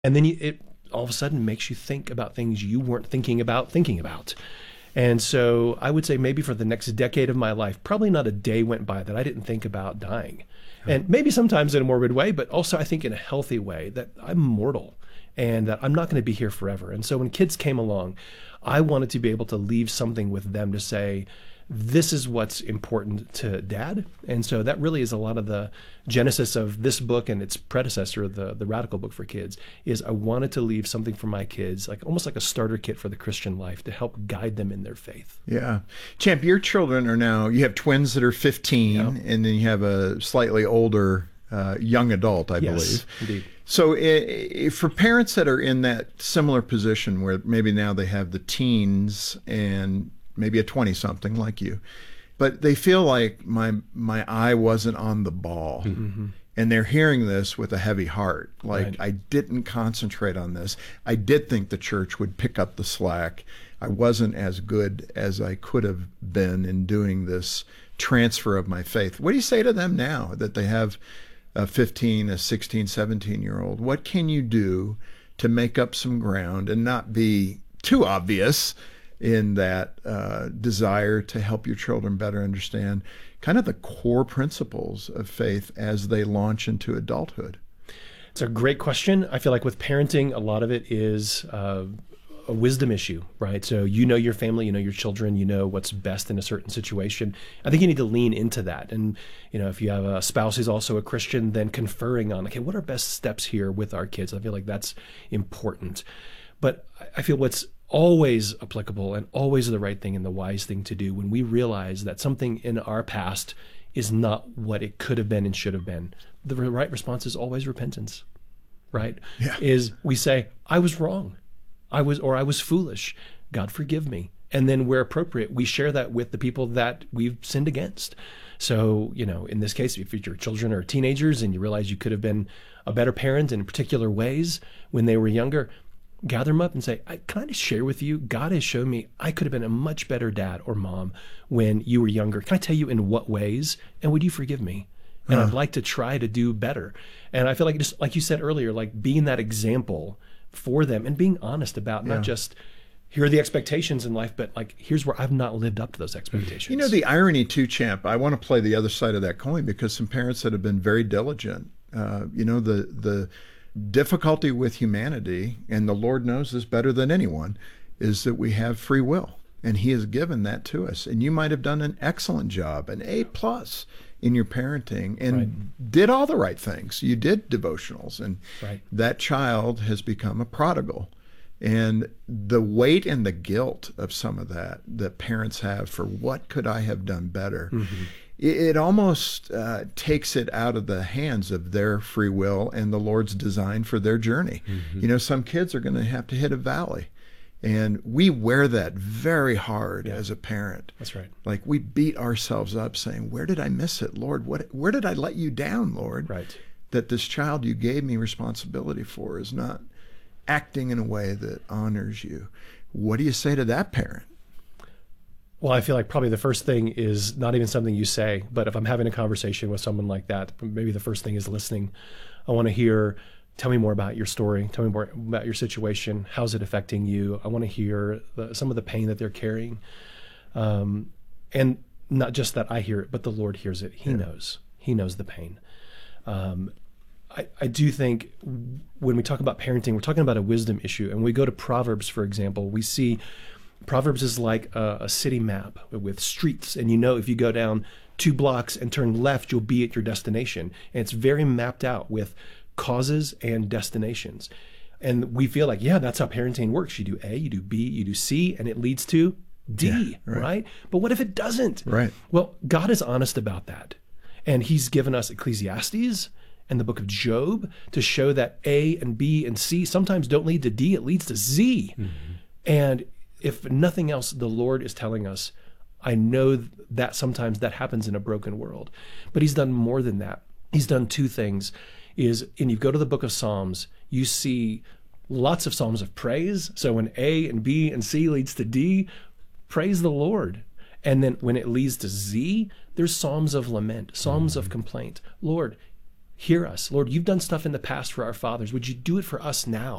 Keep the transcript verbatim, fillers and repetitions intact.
And then you, it all of a sudden makes you think about things you weren't thinking about thinking about. And so I would say maybe for the next decade of my life, probably not a day went by that I didn't think about dying. And maybe sometimes in a morbid way, but also I think in a healthy way, that I'm mortal and that I'm not going to be here forever. And so when kids came along, I wanted to be able to leave something with them to say, this is what's important to Dad. And so that really is a lot of the genesis of this book and its predecessor, the, the Radical Book for Kids, is I wanted to leave something for my kids, like almost like a starter kit for the Christian life to help guide them in their faith. Yeah. Champ, your children are now, you have twins that are fifteen, yep. and then you have a slightly older uh, young adult, I yes, believe. Indeed. So it, for parents that are in that similar position where maybe now they have the teens and maybe a twenty-something like you, but they feel like my my eye wasn't on the ball. Mm-hmm. And they're hearing this with a heavy heart. Like, right. I didn't concentrate on this. I did think the church would pick up the slack. I wasn't as good as I could have been in doing this transfer of my faith. What do you say to them now that they have a fifteen, a sixteen, seventeen-year-old? What can you do to make up some ground and not be too obvious in that uh, desire to help your children better understand kind of the core principles of faith as they launch into adulthood? It's a great question. I feel like with parenting, a lot of it is uh, a wisdom issue, right? So you know your family, you know your children, you know what's best in a certain situation. I think you need to lean into that. And, you know, if you have a spouse who's also a Christian, then conferring on, okay, what are best steps here with our kids? I feel like that's important. But I feel what's always applicable and always the right thing and the wise thing to do when we realize that something in our past is not what it could have been and should have been, the right response is always repentance, right? Yeah. Is we say, I was wrong. I was, or I was foolish. God forgive me. And then where appropriate, we share that with the people that we've sinned against. So, you know, in this case, if your children are teenagers and you realize you could have been a better parent in particular ways when they were younger, gather them up and say, I, can I just share with you, God has shown me I could have been a much better dad or mom when you were younger. Can I tell you in what ways? And would you forgive me? And uh. I'd like to try to do better. And I feel like just like you said earlier, like being that example for them and being honest about yeah. not just here are the expectations in life, but like here's where I've not lived up to those expectations. You know, the irony too, Champ, I want to play the other side of that coin because some parents that have been very diligent, uh, you know, the the difficulty with humanity, and the Lord knows this better than anyone, is that we have free will, and He has given that to us. And you might have done an excellent job, an A plus in your parenting, and right. did all the right things. You did devotionals, and right. that child has become a prodigal. And the weight and the guilt of some of that that parents have for what could I have done better, mm-hmm. it almost uh, takes it out of the hands of their free will and the Lord's design for their journey. Mm-hmm. You know, some kids are going to have to hit a valley. And we wear that very hard yeah. as a parent. That's right. Like we beat ourselves up saying, where did I miss it, Lord? What, where did I let you down, Lord? Right. That this child you gave me responsibility for is not acting in a way that honors you. What do you say to that parent? Well, I feel like probably the first thing is not even something you say, but if I'm having a conversation with someone like that, maybe the first thing is listening. I want to hear, tell me more about your story. Tell me more about your situation. How's it affecting you? I want to hear the, some of the pain that they're carrying. Um, and not just that I hear it, but the Lord hears it. He yeah. knows. He knows the pain. Um, I, I do think when we talk about parenting, we're talking about a wisdom issue. And we go to Proverbs, for example, we see Proverbs is like a, a city map with streets. And you know, if you go down two blocks and turn left, you'll be at your destination. And it's very mapped out with causes and destinations. And we feel like, yeah, that's how parenting works. You do A, you do B, you do C, and it leads to D, yeah, right. right? But what if it doesn't? Right. Well, God is honest about that. And He's given us Ecclesiastes and the book of Job to show that A and B and C sometimes don't lead to D, it leads to Z. Mm-hmm. And if nothing else, the Lord is telling us, I know that sometimes that happens in a broken world. But He's done more than that. He's done two things. Is, and you go to the book of Psalms, you see lots of Psalms of praise. So when A and B and C leads to D, praise the Lord. And then when it leads to Z, there's Psalms of lament, Psalms mm-hmm. of complaint. Lord, Hear us. Lord, you've done stuff in the past for our fathers. Would you do it for us now?